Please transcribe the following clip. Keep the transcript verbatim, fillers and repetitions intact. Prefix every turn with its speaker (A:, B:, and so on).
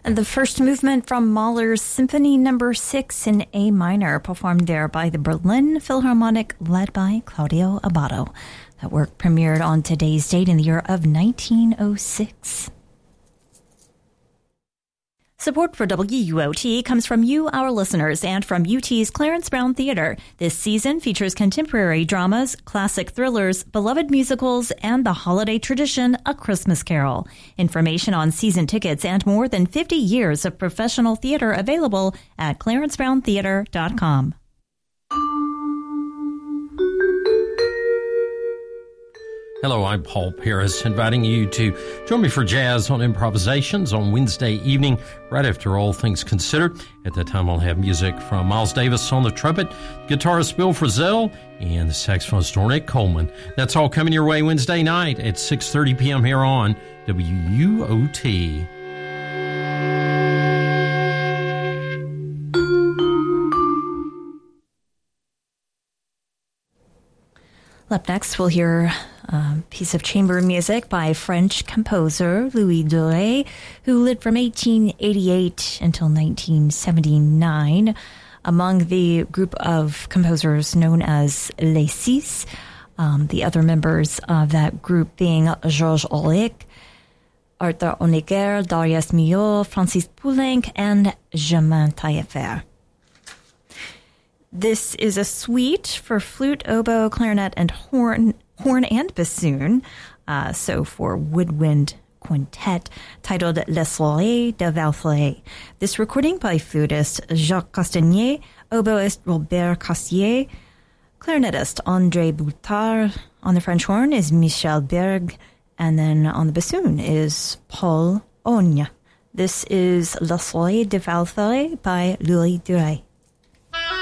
A: And the first movement from Mahler's Symphony Number Six in A minor, performed there by the Berlin Philharmonic, led by Claudio Abbado. That work premiered on today's date in the year of nineteen oh six. Support for W U O T comes from you, our listeners, and from U T's Clarence Brown Theater. This season features contemporary dramas, classic thrillers, beloved musicals, and the holiday tradition, A Christmas Carol. Information on season tickets and more than fifty years of professional theater available at clarence brown theater dot com.
B: Hello, I'm Paul Paris, inviting you to join me for Jazz on Improvisations on Wednesday evening, right after All Things Considered. At that time, I'll have music from Miles Davis on the trumpet, guitarist Bill Frisell, and the saxophonist Dornick Coleman. That's all coming your way Wednesday night at six thirty p.m. here on W U O T.
A: Up next, we'll hear a piece of chamber music by French composer Louis Dore, who lived from eighteen eighty-eight until nineteen seventy-nine. Among the group of composers known as Les Six, um, the other members of that group being Georges Auric, Arthur Honegger, Darius Milhaud, Francis Poulenc, and Germain Taillefer. This is a suite for flute, oboe, clarinet, and horn, horn and bassoon. Uh, so for woodwind quintet, titled Les Soirées de Valfrey. This recording by flutist Jacques Castagnier, oboist Robert Cassier, clarinetist André Boutard. On the French horn is Michel Berg, and then on the bassoon is Paul Ogne. This is Les Soirées de Valfrey by Louis Dore.